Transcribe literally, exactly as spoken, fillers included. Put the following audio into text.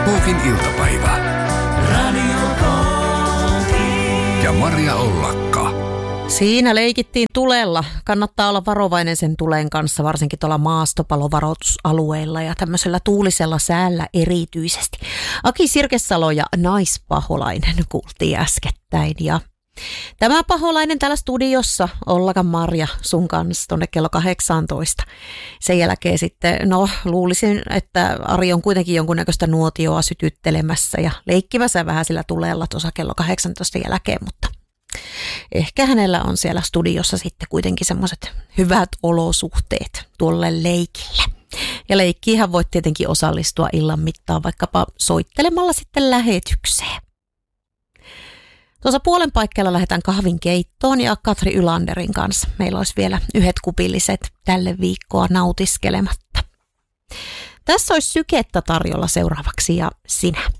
K-Pokin iltapäivä. Radio K. Ja Maria Ollakka. Siinä leikittiin tulella. Kannattaa olla varovainen sen tulen kanssa, varsinkin tuolla maastopalovaroitusalueilla ja tämmöisellä tuulisella säällä erityisesti. Aki Sirkesalo ja naispaholainen kuultiin äskettäin. Ja tämä paholainen täällä studiossa, Ollakan Marja, sun kanssa tuonne kello kahdeksantoista. Sen jälkeen sitten, no luulisin, että Ari on kuitenkin jonkunnäköistä nuotioa sytyttelemässä ja leikkimässä vähän sillä tulella tuossa kello kahdeksantoista jälkeen, mutta ehkä hänellä on siellä studiossa sitten kuitenkin semmoiset hyvät olosuhteet tuolle leikille. Ja leikkiinhän voit tietenkin osallistua illan mittaan vaikkapa soittelemalla sitten lähetykseen. Tuossa puolen paikkeilla lähdetään kahvin keittoon ja Katri Ylanderin kanssa. Meillä olisi vielä yhdet kupilliset tälle viikkoa nautiskelematta. Tässä olisi sykettä tarjolla seuraavaksi ja sinä.